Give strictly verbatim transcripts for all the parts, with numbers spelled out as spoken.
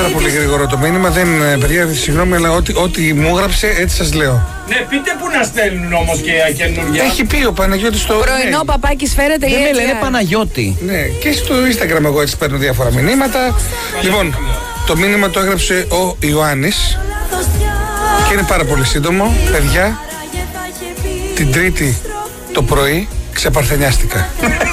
πάρα πολύ γρήγορο το μήνυμα. Δεν, παιδιά, συγγνώμη, αλλά ό,τι, ό,τι μου έγραψε, έτσι σας λέω. Ναι, πείτε που να στέλνουν όμως και καινούργια. Έχει πει ο Παναγιώτης στο. Πρωινό ναι. παπάκι σφαίρεται. Δεν με λένε Παναγιώτη. Ναι, και στο Instagram εγώ έτσι παίρνω διάφορα μηνύματα. Λοιπόν, το μήνυμα το έγραψε ο Ιωάννης και είναι πάρα πολύ σύντομο. Παιδιά, την Τρίτη το πρωί ξεπαρθενιάστηκα.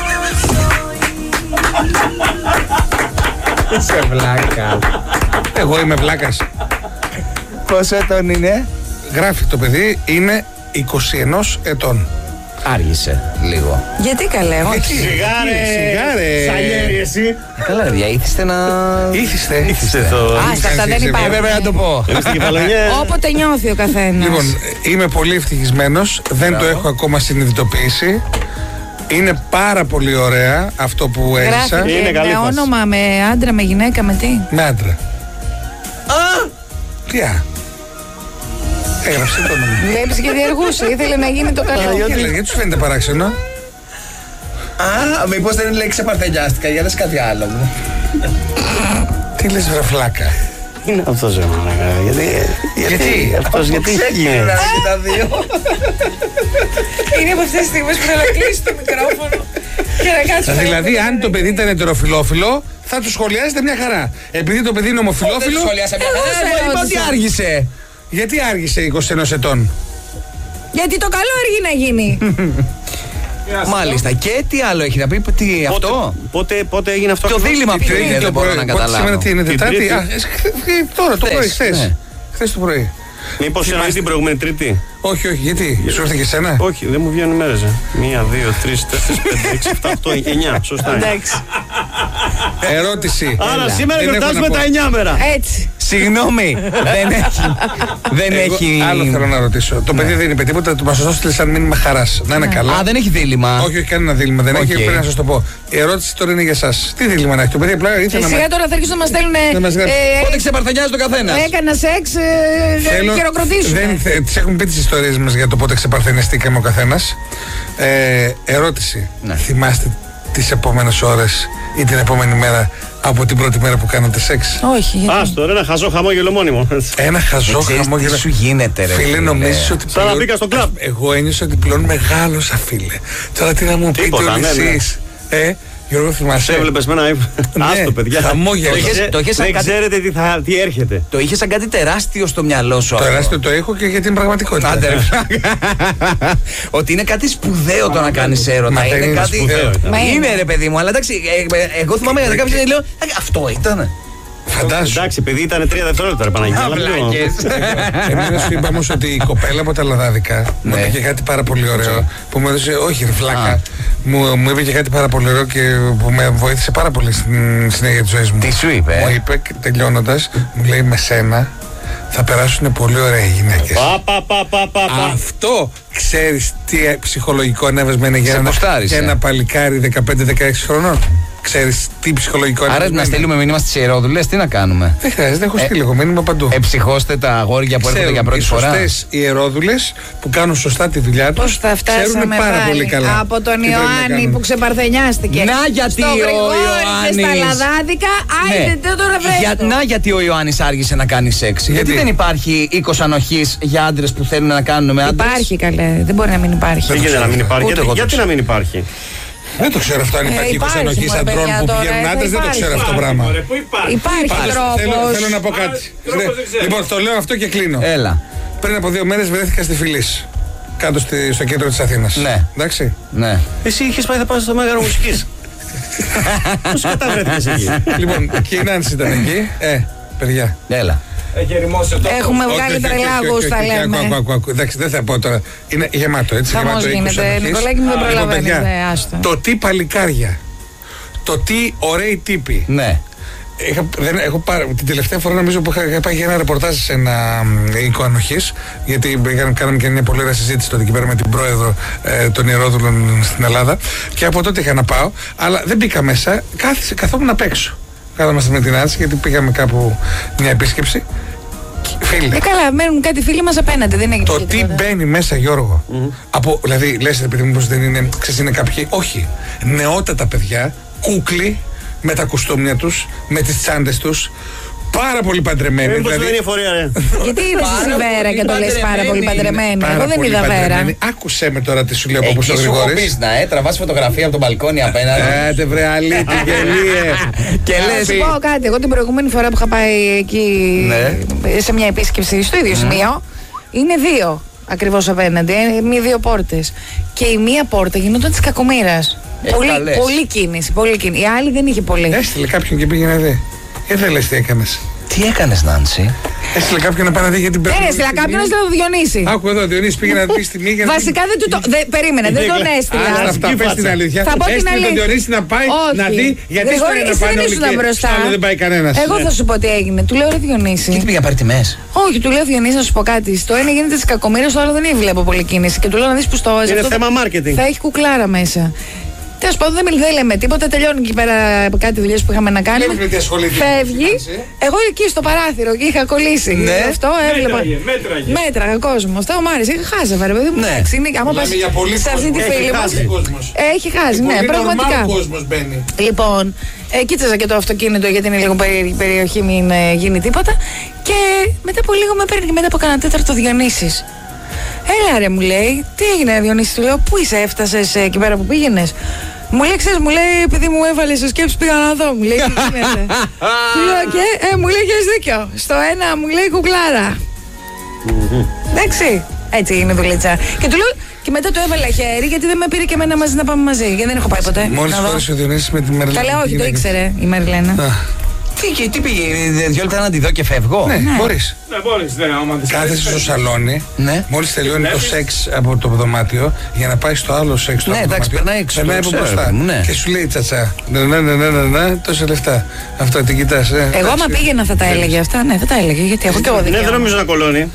Είσαι βλάκα. Εγώ είμαι βλάκας. Πόσο ετών είναι? Γράφει το παιδί, είναι είκοσι ένα ετών. Άργησε λίγο. Γιατί καλέ, όχι. Σιγάρε, σιγάρε. Σαγέρι εσύ. Καλά, παιδιά, ήθιστε να. Ήθιστε. Ήθιστε το. Άστα, αυτά δεν υπάρχουν. Έπρεπε να το πω. Όποτε νιώθει ο καθένας. Λοιπόν, είμαι πολύ ευτυχισμένος. Δεν το έχω ακόμα συνειδητοποιήσει. Είναι πάρα πολύ ωραία αυτό που έζησα. Γράφει Είναι καλή με φάση. όνομα, με άντρα, με γυναίκα, με τι. Με άντρα. Α! Τι α? Έγραψε το όνομα. Βλέπεις και διεργούσε, ήθελε να γίνει το καλό. Γιατί τους φαίνεται παράξενο? Α, μήπως δεν λέει ξεπαρθενιάστηκα, για λες κάτι άλλο. Τι λες βρε φλάκα? Είναι αυτός ρε μαλάκα. Γιατί, Γιατί? αυτός γιατί γίνεται. τα δύο. Είναι από αυτές τις στιγμές που θέλω να κλείσει το μικρόφωνο και να κάτσει. Δηλαδή αν το παιδί ήταν ετεροφιλόφιλο θα του σχολιάζετε μια χαρά. Επειδή το παιδί είναι ομοφιλόφιλο, Εγώ Είπα ότι άργησε. γιατί άργησε είκοσι ένα ετών? Γιατί το καλό αργεί να γίνει. Μάλιστα. Και τι άλλο έχει να πει, τι αυτό. Πότε, πότε έγινε αυτό? Το δίλημα ποιο Τρίτη είναι, το δεν μπορώ πρωί. να Πότε σήμερα καταλάβω. τι είναι, Την Τετάρτη? Τρίτη. Α, ε, χθε- χθε- τώρα το Χθες, πρωί, χθες. ναι. Χθες το πρωί. Μήπως Θυμάστε. ήταν την προηγούμενη Τρίτη? Όχι, όχι, γιατί, σου ήρθε και εσένα? Όχι, δεν μου βγαίνουν μέρες. ε. Μία, δύο, τρεις, τέσσερις, πέντε, έξι, επτά, οκτώ, εννιά. Σωστά. είναι. Εντάξει. Ερώτηση. Άρα Έλα. σήμερα Δεν έχω γιορτάζουμε να πω. τα εννιά μέρα. Έτσι. Συγγνώμη, δεν έχει. Δεν Εγώ έχει. άλλο θέλω να ρωτήσω. Το παιδί δεν είπε τίποτα, το μας το στείλε σαν μήνυμα χαράς. Να είναι καλά. Α, δεν έχει δίλημα. Όχι, όχι, κανένα δίλημα. Δεν έχει, Οκ. πρέπει να σας το πω. Η ερώτηση τώρα είναι για εσάς. Τι δίλημα να έχει το παιδί? Απλά Και ήθελα να σιγά τώρα θα αρχίσουν να μας στέλνουν. Να μας γράψουν. Πότε ξεπαρθενιάζει το καθένα. Έκανα σεξ, ε, Θέλω- χειροκροτήσουμε. Δεν, θε- τις έχουμε πει τις ιστορίες μας για το πότε ξεπαρθενιστήκαμε ο καθένας. Ε, ερώτηση. Ναι. Θυμάστε τις επόμενες ώρες ή την επόμενη μέρα από την πρώτη μέρα που κάνατε σεξ? Όχι, γιατί. Άστο, ρε, ένα χαζό χαμόγελο μόνιμο. Ένα χαζό Ξέρεις χαμόγελο. τι σου γίνεται, ρε. Φίλε, νομίζεις ότι Σαν να πλέον- μπήκα στο κλαμπ. Εγώ ένιωσα ότι πλέον μεγάλωσα, φίλε. Τώρα τι να μου πείτε Τίποτα, όλοι ναι, ναι. εσείς. Ε, Γιώργο, Σε θυμάσαι? έβλεπες με ένα. Άστο, παιδιά. χαμόγελο. Το είχες- το είχες σαν Δεν κάτι- ξέρετε τι, θα, τι έρχεται. Το είχε σαν κάτι τεράστιο στο μυαλό σου. Το αυτό. εράστιο το έχω και για την πραγματικότητα. Άντε, ρε, φλάκα. Ότι είναι κάτι σπουδαίο το να κάνει έρωτα. Μα δεν Είναι είναι κάτι. σπουδαίο. Μα είναι. Είναι ρε παιδί μου, αλλά εντάξει, ε, ε, εγώ θυμάμαι για κάποιον λέω. «Α, αυτό ήταν. Φαντάσου. Εντάξει, παιδί ήταν τρία δευτερόλεπτα, ρε Παναγία. αλλά λίγο. Εμένα σου είπα όμως ότι η κοπέλα από τα Λαδάδικα μου Ναι. είπε και κάτι πάρα πολύ ωραίο που μου έδωσε, όχι ρε φλάκα, μου, μου είπε και κάτι πάρα πολύ ωραίο και που με βοήθησε πάρα πολύ στην συνέχεια της ζωής μου. Τι σου είπε? Μου είπε τελειώνοντας, μου λέει με σένα θα περάσουν πολύ ωραία οι γυναίκες. Πα, πα, πα, πα, πα, πα. Αυτό ξέρεις τι ε, ψυχολογικό ανέβασμα είναι για Σε ένα, ποστάρισε. για ένα παλικάρι δεκαπέντε δεκαέξι χρονών? Ξέρεις τι ψυχολογικό Άρα ανέβασμα να είναι? στείλουμε μήνυμα στις ιερόδουλες, τι να κάνουμε. Δεν χρειάζεται, έχω στείλει εγώ μήνυμα παντού. Εψυχώστε τα αγόρια που έρχονται για πρώτη φορά. Οι σωστές ιερόδουλες που κάνουν σωστά τη δουλειά τους Πώς θα φτάσαμε ξέρουν πάρα πάλι πολύ καλά. από τον τι πρέπει να Ιωάννη κάνουν. που ξεπαρθενιάστηκε. Να γιατί στο ο Γρηγόρη και στα Ιωάννης. Λαδάδικα. Ναι. Άιντε δεν τώρα Για, βρες να γιατί ο Ιωάννης άργησε να κάνει σεξ. Γιατί, Γιατί? δεν υπάρχει οίκος ανοχής για άντρες που θέλουν να κάνουν με άντρες. Υπάρχει καλέ, δεν μπορεί να μην υπάρχει. Δεν γίνεται να μην υπάρχει. Ούτε Γιατί, εγώ το γιατί ξέρω. να μην υπάρχει. Δεν το ξέρω αυτό αν Ε, υπάρχει οίκος υπάρχει, ενοχής μωρέ, αντρών παιδιά, που τώρα, πηγαίνουν θα άντρες, δεν το υπάρχει. ξέρω αυτό το πράγμα. Υπάρχει Θέλω, τρόπος. θέλω να πω κάτι. τρόπος δεν ξέρω. Λοιπόν, το λέω αυτό και κλείνω. Έλα. Πριν από δύο μέρες βρέθηκα στη Φυλής, κάτω στη- στο κέντρο της Αθήνας. Ναι. Εντάξει. Ναι. Εσύ είχες πάει θα πας στο Μέγαρο Μουσικής. Πώς καταβρέθηκες εκεί? Λοιπόν, και η Νάνση ήταν εκεί. Ε, παιδιά. Έλα. Έχει ερημώσει το Έχουμε Όχι, βγάλει όχι, όχι, όχι, τρελάγους, όχι, τα όχι, άκου, άκου, λέμε. άκου, άκου. Εντάξει, δεν θα πω τώρα. Είναι γεμάτο έτσι. Χαμός γεμάτο οίκος γίνεται. ενοχής. Νικολάκη μου δεν Λοιπόν, προλαβαίνεις, παιδιά, δε, άστο. το τι παλικάρια, το τι ωραίοι τύποι. Ναι. Είχα, δεν, έχω πάρει, την τελευταία φορά νομίζω που είχα, είχα πάει για ένα ρεπορτάζ σε ένα οίκο ανοχής, γιατί είχαν, κάναμε και μια πολύ ωραία συζήτηση τότε εκεί πέρα με την πρόεδρο ε, των ιερόδουλων στην Ελλάδα. Και από τότε είχα να πάω, αλλά δεν μπήκα μέσα, κάθισε, καθόμουν απ' έξω. Κάθομαστε με την Άντση, γιατί πήγαμε κάπου μια επίσκεψη. Φίλε, Ε, καλά, μένουν κάτι φίλοι μας απέναντι, δεν έγινε το και τι τίποτα. μπαίνει μέσα, Γιώργο, από, δηλαδή λες επειδή μήπως δεν είναι, ξέρεις, είναι κάποιοι, όχι, νεότατα παιδιά, κούκλοι, με τα κουστούμια τους, με τις τσάντες τους, πάρα πολύ παντρεμένη. Μήπως Δηλαδή, δεν είναι εφορία, ρε. Γιατί είδες Πάρα τη Βέρα πολύ και το λες πάρα πολύ παντρεμένη. πάρα Εγώ δεν πολύ είδα Βέρα. παντρεμένη. Άκουσέ με τώρα τι σου λέω όπως ο Εκεί σου έχω Γρηγόρης. πίσνα, ε, τραβάς φωτογραφία από τον μπαλκόνι απέναντι. Έτε βρε αλήτη γελίε. Και λες, Θα σου πω κάτι. Εγώ την προηγούμενη φορά που είχα πάει εκεί Ναι. σε μια επίσκεψη στο ίδιο σημείο, είναι δύο ακριβώς απέναντι. Μία δύο πόρτες. Και η μία πόρτα γινόταν της κακομοίρας. Ε, Πολύ, καλές. πολύ κίνηση, πολύ κίνηση. Η άλλη δεν είχε πολύ. Έστειλε κάποιον και πήγαινε να δει. Ε, δεν λες τι έκανες. τι έκανες, Νάνση? Έστειλε κάποιον να πάει να δει για την Δεν περίπτωση. έστειλα κάποιον, έστειλα το Διονύση. Άκου εδώ, Διονύση πήγε να δει στη μία για να. Βασικά δεν του το. Δε, περίμενε, δεν τον έστειλα. Άρα αυτά, πες την αλήθεια. Θα πω την Έστειλε τον αλήθεια. Διονύση να πάει Όχι. να δει γιατί στο Γρηγόρη, ένα εσύ πάνε δεν όλοι ήσουν και μπροστά. στο άλλο δεν πάει κανένας. Εγώ θα σου πω τι έγινε. Του λέω ρε Διονύση. Τι πήγα να πάρει τιμές? Όχι, του λέω Διονύση να σου πω κάτι. Στο ένα γίνεται τη κακομοίρα, στο άλλο δεν βλέπω πολύ κίνηση. Και του λέω να δει που στο βάζει. Είναι Αυτό θέμα marketing. Θα έχει κουκλάρα μέσα. Τέλος πάντων, δεν μιλ- δεν λέμε τίποτα. Τελειώνει εκεί πέρα κάτι δουλειές που είχαμε να κάνουμε. Βλέπεις με τι ασχολείται. Φεύγει. Εγώ εκεί στο παράθυρο και είχα κολλήσει. Ναι. Αυτό έβλεπα. Μέτραγε, μέτραγε. Μέτραγα κόσμο. Αυτό μου άρεσε. Είχα χάσει, ρε παιδί μου. Ναι. Εντάξει, είναι- άμα Μιλάμε πας για πολύ σε αυτή τη κόσμο. φίλη Έχει μας. χάσει κόσμος. Έχει χάσει, ναι, Πολύ πραγματικά. normal κόσμος μπαίνει. Λοιπόν, ε, κοίταζα και το αυτοκίνητο γιατί είναι λίγο περίεργη περιοχή, μην ε, γίνει τίποτα. Και μετά από λίγο με παίρνει και μετά από κανένα τέταρτο Διονύσης. Έλα ρε, μου λέει, τι έγινε Διονύση, του λέω, πού είσαι, έφτασες ε, εκεί πέρα που πήγαινες? Μου λέει, ξέρεις, μου λέει, επειδή μου έβαλε σε σκέψη πήγα να δω, μου λέει, τι γίνεται. Του λέω και, ε, μου λέει, έχεις δίκιο. Στο ένα μου λέει κουκλάρα. Εντάξει, έτσι είναι δουλίτσα. Και του λέω, και μετά του έβαλα χέρι γιατί δεν με πήρε και εμένα μαζί να πάμε μαζί. Γιατί δεν έχω πάει ποτέ. Μόλις Να δω. χώρισε ο Διονύσης με τη Μερλένα. Καλά, όχι, το γυναίκα. ήξερε η Μαριλένα. Τι, τι πήγε, δυο λεπτά να τη δω και φεύγω. Ναι, μπορείς. Ναι, μπορείς, ναι, άμα δεν Κάθεσαι στο σαλόνι, Ναι. μόλις τελειώνει το σεξ από το δωμάτιο για να πάει στο άλλο σεξ στο Ναι, άλλο εντάξει, δωμάτιο, περνάει έξω, περνάει το από ξέρω, μπροστά. ρε παιδί μου, ναι. Και σου λέει τσατσά, ναι, ναι, ναι, ναι, ναι, ναι, τόσα λεφτά. Αυτό την κοιτάς, ε. Εγώ άμα εντάξει. πήγαινα θα τα έλεγε αυτά, ναι, θα τα έλεγε. Γιατί έχω και εγώ Ναι, δεν δικαίωμα. νομίζω να κολώνει.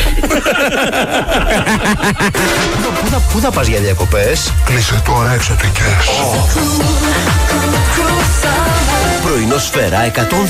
Πού θα, πού θα πας για διακοπές? Κλείσε τώρα εξωτικές. Πρωινό Σφαίρα εκατόν